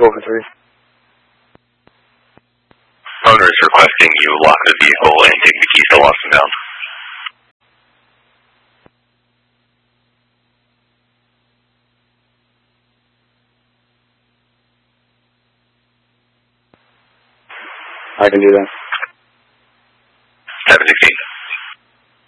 over 3. Owner is requesting you lock the vehicle and take the keys to lock them down. I can do that.